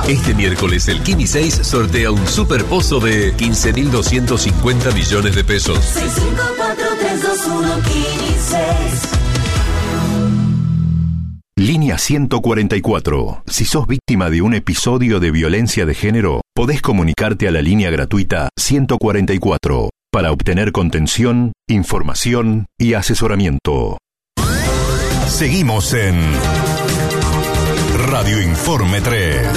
Este miércoles el Kini 6 sortea un superpozo de 15.250 millones de pesos. 654-321 Kini 6. Línea 144. Si sos víctima de un episodio de violencia de género, podés comunicarte a la línea gratuita 144 para obtener contención, información y asesoramiento. Seguimos en Radio Informe 3.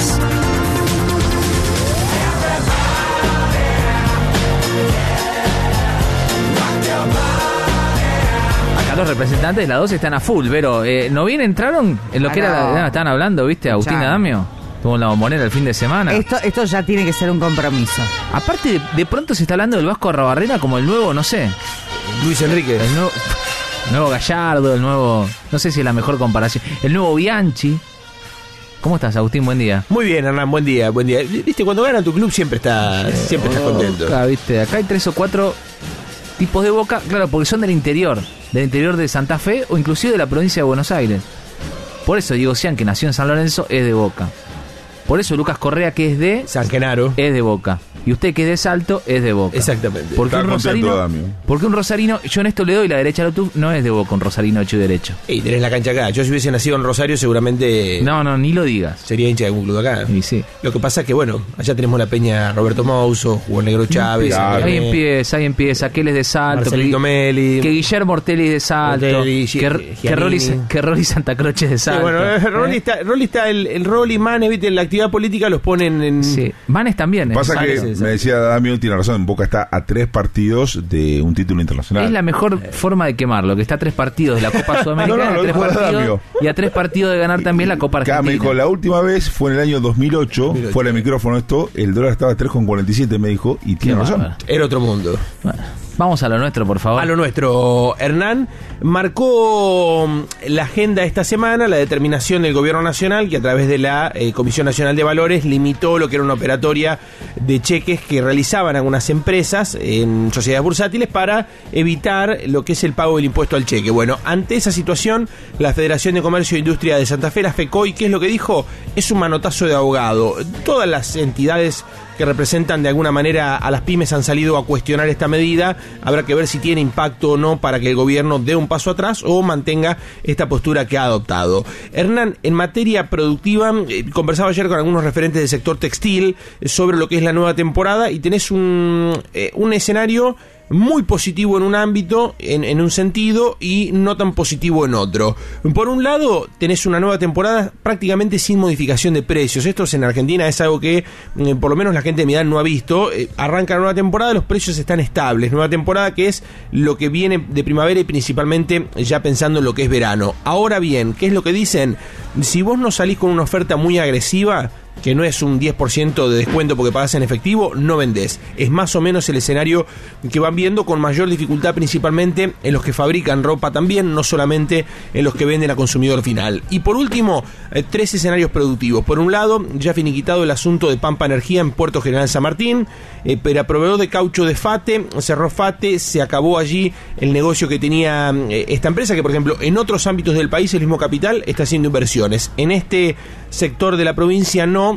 Los representantes de la 2 están a full, pero ¿no bien entraron en lo que era estaban hablando, viste, Agustín Adamio? Tuvo la Bombonera el fin de semana. Esto ya tiene que ser un compromiso. Aparte, de pronto se está hablando del Vasco Arrobarrena como el nuevo, no sé, Luis Enrique. el nuevo Gallardo, el nuevo, no sé si es la mejor comparación, el nuevo Bianchi. ¿Cómo estás, Agustín? Buen día. Muy bien, Hernán, buen día. Viste, cuando ganan tu club siempre estás contento. Acá, viste, acá hay 3 o 4 tipos de Boca, claro, porque son del interior de Santa Fe o inclusive de la provincia de Buenos Aires. Por eso Diego Cian, que nació en San Lorenzo, es de Boca. Por eso Lucas Correa, que es de San Genaro, es de Boca. Y usted, que es de Salto, es de Boca. Exactamente. Porque un rosarino, yo en esto le doy la derecha a YouTube, no es de Boca un rosarino hecho y derecho. Y tenés la cancha acá. Yo si hubiese nacido en Rosario seguramente... No, ni lo digas. Sería hincha de algún club acá. Y sí. Lo que pasa es que, bueno, allá tenemos la peña Roberto Mouso, jugó el Negro Chávez. Ahí empieza, que él es de Salto. Marcelito Meli. Que Guillermo Ortelli es de Salto. Que Rolly Santa Croce es de Salto. Sí, bueno, Rolly está el Rolly, Manes, viste, en la actividad política los ponen en... Sí, Manes también. Pasa que, me decía Damián, tiene razón, Boca está a 3 partidos de un título internacional. Es la mejor forma de quemarlo, que está a 3 partidos de la Copa Sudamericana, no, a 3 partidos, y a 3 partidos de ganar también la Copa Argentina. Me dijo, la última vez fue en el año 2008, fuera de micrófono esto, el dólar estaba a 3,47, me dijo, y tiene razón. Era otro mundo. Bueno, vamos a lo nuestro, por favor. A lo nuestro, Hernán. Marcó la agenda esta semana la determinación del Gobierno Nacional, que a través de la Comisión Nacional de Valores limitó lo que era una operatoria de cheques que realizaban algunas empresas en sociedades bursátiles para evitar lo que es el pago del impuesto al cheque. Bueno, ante esa situación, la Federación de Comercio e Industria de Santa Fe, la FECOI, ¿qué es lo que dijo? Es un manotazo de ahogado. Todas las entidades que representan de alguna manera a las pymes han salido a cuestionar esta medida. Habrá que ver si tiene impacto o no para que el gobierno dé un paso atrás o mantenga esta postura que ha adoptado. Hernán, en materia productiva, conversaba ayer con algunos referentes del sector textil sobre lo que es la nueva temporada y tenés un escenario muy positivo en un ámbito, en un sentido, y no tan positivo en otro. Por un lado, tenés una nueva temporada prácticamente sin modificación de precios. Esto en Argentina es algo que por lo menos la gente de mi edad no ha visto. Arranca la nueva temporada, los precios están estables. Nueva temporada que es lo que viene de primavera y principalmente ya pensando en lo que es verano. Ahora bien, ¿qué es lo que dicen? Si vos no salís con una oferta muy agresiva, que no es un 10% de descuento porque pagás en efectivo, no vendés. Es más o menos el escenario que van viendo, con mayor dificultad principalmente en los que fabrican ropa también, no solamente en los que venden a consumidor final. Y por último, 3 escenarios productivos. Por un lado, ya finiquitado el asunto de Pampa Energía en Puerto General San Martín, pero proveedor de caucho de FATE, cerró FATE, se acabó allí el negocio que tenía esta empresa, que por ejemplo en otros ámbitos del país el mismo capital está haciendo inversiones. En este sector de la provincia no,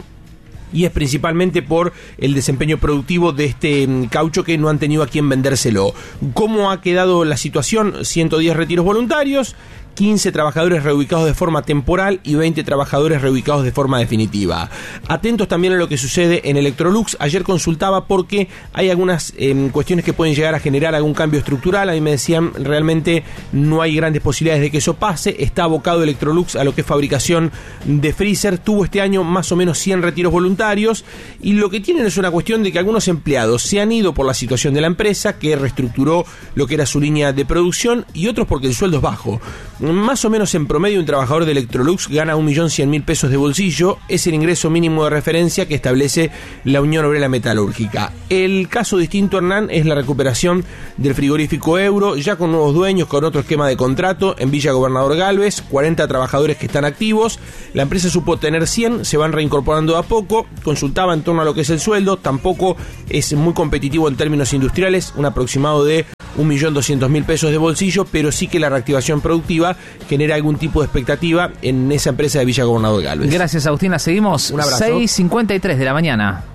y es principalmente por el desempeño productivo de este caucho que no han tenido a quien vendérselo. ¿Cómo ha quedado la situación? 110 retiros voluntarios, 15 trabajadores reubicados de forma temporal y 20 trabajadores reubicados de forma definitiva. Atentos también a lo que sucede en Electrolux. Ayer consultaba porque hay algunas cuestiones que pueden llegar a generar algún cambio estructural. A mí me decían, realmente no hay grandes posibilidades de que eso pase. Está abocado Electrolux a lo que es fabricación de freezer. Tuvo este año más o menos 100 retiros voluntarios y lo que tienen es una cuestión de que algunos empleados se han ido por la situación de la empresa, que reestructuró lo que era su línea de producción, y otros porque el sueldo es bajo. Más o menos en promedio un trabajador de Electrolux gana 1.100.000 pesos de bolsillo. Es el ingreso mínimo de referencia que establece la Unión Obrera Metalúrgica. El caso distinto, Hernán, es la recuperación del frigorífico Euro, ya con nuevos dueños, con otro esquema de contrato en Villa Gobernador Galvez, 40 trabajadores que están activos. La empresa supo tener 100, se van reincorporando a poco. Consultaba en torno a lo que es el sueldo, tampoco es muy competitivo en términos industriales, un aproximado de 1.200.000 pesos de bolsillo, pero sí que la reactivación productiva genera algún tipo de expectativa en esa empresa de Villa Gobernador Galvez. Gracias, Agustín. La seguimos. Un abrazo. 6:53 de la mañana.